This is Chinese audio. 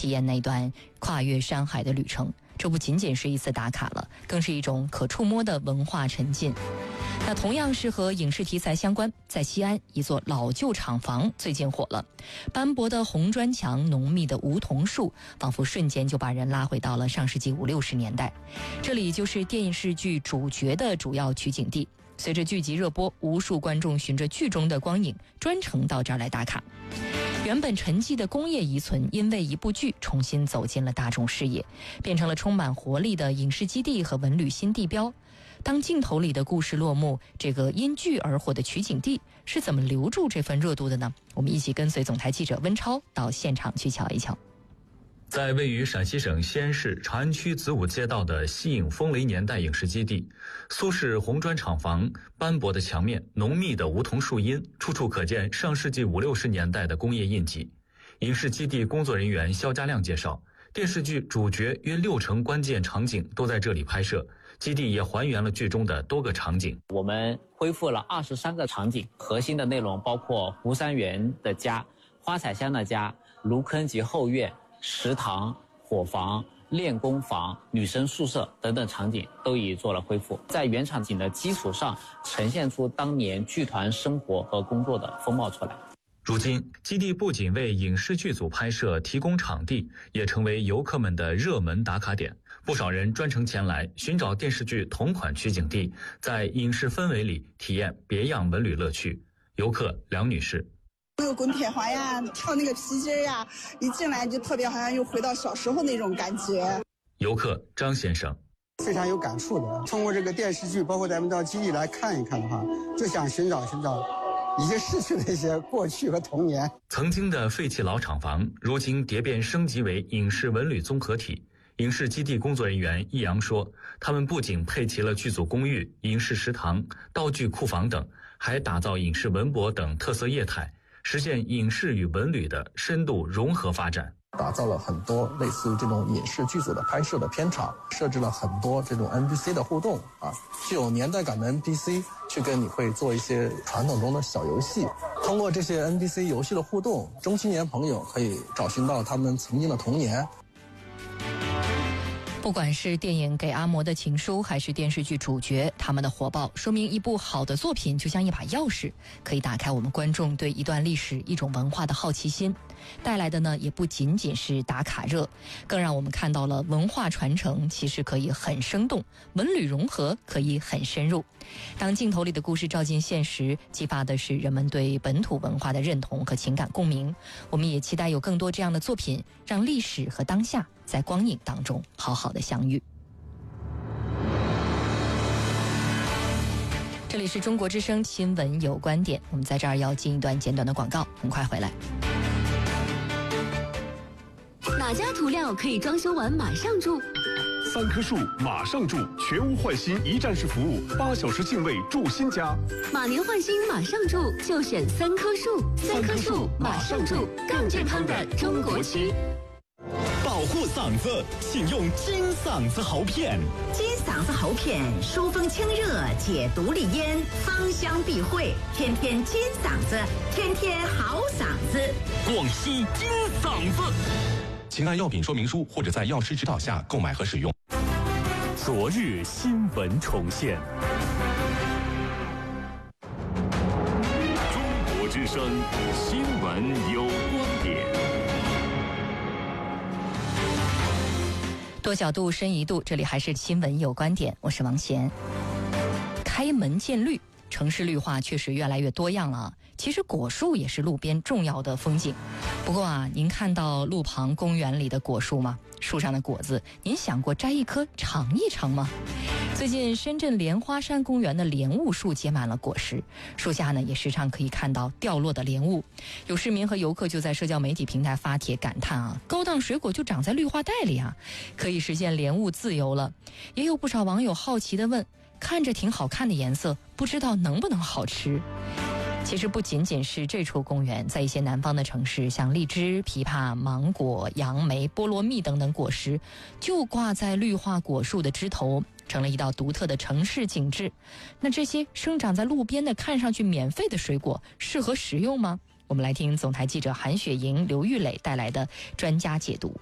体验那段跨越山海的旅程。这不仅仅是一次打卡了，更是一种可触摸的文化沉浸。那同样是和影视题材相关，在西安一座老旧厂房最近火了，斑驳的红砖墙，浓密的梧桐树，仿佛瞬间就把人拉回到了上世纪50、60年代。这里就是电视剧主角的主要取景地。随着剧集热播，无数观众循着剧中的光影专程到这儿来打卡。原本沉寂的工业遗存，因为一部剧重新走进了大众视野，变成了充满活力的影视基地和文旅新地标。当镜头里的故事落幕，这个因剧而火的取景地是怎么留住这份热度的呢？我们一起跟随总台记者温超到现场去瞧一瞧。 在位于陕西省西安市长安区子午街道的西影风雷年代影视基地，苏式红砖厂房，斑驳的墙面，浓密的梧桐树荫，处处可见上世纪50、60年代的工业印记。影视基地工作人员肖家亮介绍，电视剧主角约60%关键场景都在这里拍摄，基地也还原了剧中的多个场景。 我们恢复了23个场景，核心的内容包括湖山园的家、花彩香的家、芦坑及后院、食堂、伙房、练功房、女生宿舍等等场景都已做了恢复，在原场景的基础上呈现出当年剧团生活和工作的风貌出来。 如今，基地不仅为影视剧组拍摄提供场地，也成为游客们的热门打卡点。不少人专程前来寻找电视剧同款取景地，在影视氛围里体验别样文旅乐趣。游客梁女士： 那个滚铁环呀，跳那个皮筋呀，一进来就特别好像又回到小时候那种感觉。 游客张先生： 非常有感触的。通过这个电视剧，包括咱们到基地来看一看的话，就想寻找已经逝去的一些过去和童年。 曾经的废弃老厂房，如今蝶变升级为影视文旅综合体。影视基地工作人员易阳说，他们不仅配齐了剧组公寓、影视食堂、道具库房等，还打造影视文博等特色业态，实现影视与文旅的深度融合发展。 打造了很多类似于这种影视剧组的拍摄的片场，设置了很多这种 NPC 的互动具有年代感的 NPC 去跟你会做一些传统中的小游戏。通过这些 NPC 游戏的互动，中青年朋友可以找寻到他们曾经的童年。 不管是电影《给阿嬷的情书》还是电视剧主角，他们的火爆说明一部好的作品就像一把钥匙，可以打开我们观众对一段历史、一种文化的好奇心。带来的呢，也不仅仅是打卡热，更让我们看到了文化传承其实可以很生动，文旅融合可以很深入。当镜头里的故事照进现实，激发的是人们对本土文化的认同和情感共鸣。我们也期待有更多这样的作品，让历史和当下在光影当中好好的相遇。这里是中国之声新闻有观点，我们在这儿要进一段简短的广告，很快回来。 哪家涂料可以装修完马上住 ？3棵树马上住，全屋换新一站式服务，8小时净位住新家。 马年换新马上住，就选3棵树，3棵树马上住，更健康的中国区。 保护嗓子，请用金嗓子喉片。 金嗓子喉片疏风清热，解毒利咽，芳香避秽，天天金嗓子，天天好嗓子。 广西金嗓子。 请按药品说明书或者在药师指导下购买和使用。 昨日新闻重现。中国之声新闻有观点。 多角度深一度，这里还是新闻有观点，我是王贤。开门见绿，城市绿化确实越来越多样了啊。其实果树也是路边重要的风景。不过啊，您看到路旁公园里的果树吗？树上的果子，您想过摘一颗尝一尝吗？最近深圳莲花山公园的莲雾树结满了果实，树下呢也时常可以看到掉落的莲雾。有市民和游客就在社交媒体平台发帖感叹啊，高档水果就长在绿化带里啊，可以实现莲雾自由了。也有不少网友好奇地问，看着挺好看的颜色，不知道能不能好吃？其实不仅仅是这处公园，在一些南方的城市，像荔枝、枇杷、芒果、杨梅、菠萝蜜等等果实，就挂在绿化果树的枝头，成了一道独特的城市景致。那这些生长在路边的看上去免费的水果，适合食用吗？我们来听总台记者韩雪莹、刘玉磊带来的专家解读。